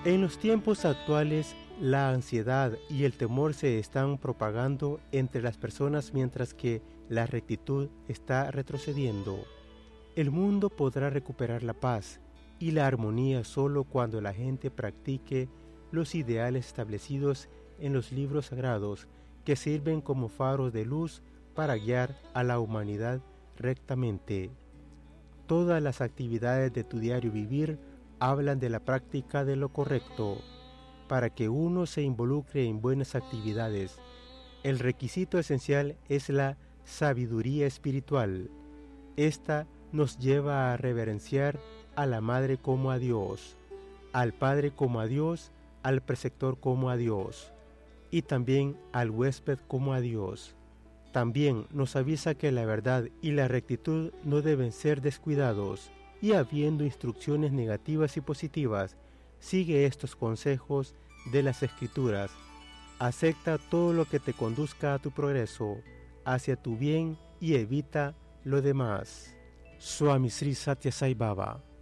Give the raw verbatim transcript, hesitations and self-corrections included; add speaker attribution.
Speaker 1: En los tiempos actuales, la ansiedad y el temor se están propagando entre las personas mientras que la rectitud está retrocediendo. El mundo podrá recuperar la paz y la armonía solo cuando la gente practique los ideales establecidos en los libros sagrados que sirven como faros de luz para guiar a la humanidad rectamente. Todas las actividades de tu diario vivir hablan de la práctica de lo correcto. Para que uno se involucre en buenas actividades, el requisito esencial es la sabiduría espiritual. Esta nos lleva a reverenciar a la Madre como a Dios, al Padre como a Dios, al preceptor como a Dios, y también al huésped como a Dios. También nos avisa que la verdad y la rectitud no deben ser descuidados, y habiendo instrucciones negativas y positivas, sigue estos consejos de las Escrituras. Acepta todo lo que te conduzca a tu progreso, hacia tu bien, y evita lo demás. Swami Sri Sathya Sai Baba.